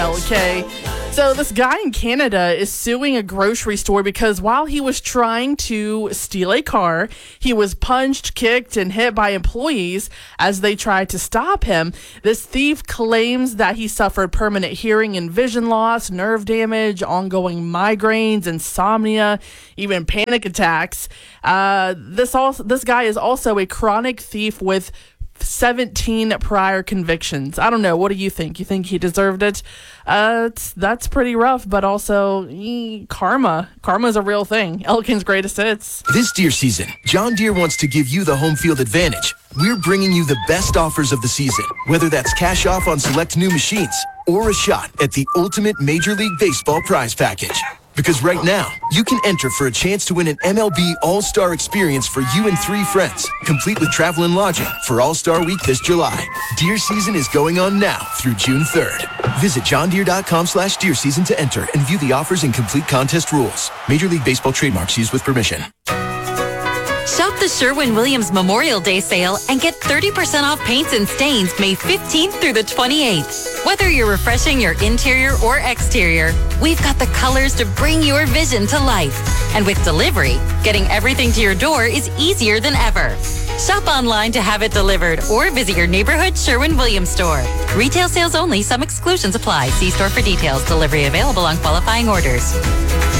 jail, okay? So this guy in Canada is suing a grocery store because while he was trying to steal a car, he was punched, kicked, and hit by employees as they tried to stop him. This thief claims that he suffered permanent hearing and vision loss, nerve damage, ongoing migraines, insomnia, even panic attacks. This guy is also a chronic thief with 17 prior convictions. I don't know. What do you think? You think he deserved it? That's pretty rough, but also karma. Karma's a real thing. Elkin's greatest hits. This deer season, John Deere wants to give you the home field advantage. We're bringing you the best offers of the season, whether that's cash off on select new machines or a shot at the ultimate Major League Baseball prize package. Because right now, you can enter for a chance to win an MLB All-Star experience for you and 3 friends, complete with travel and lodging for All-Star Week this July. Deer season is going on now through June 3rd. Visit johndeere.com/deer season to enter and view the offers and complete contest rules. Major League Baseball trademarks used with permission. Shop the Sherwin-Williams Memorial Day sale and get 30% off paints and stains May 15th through the 28th. Whether you're refreshing your interior or exterior, we've got the colors to bring your vision to life. And with delivery, getting everything to your door is easier than ever. Shop online to have it delivered or visit your neighborhood Sherwin-Williams store. Retail sales only. Some exclusions apply. See store for details. Delivery available on qualifying orders.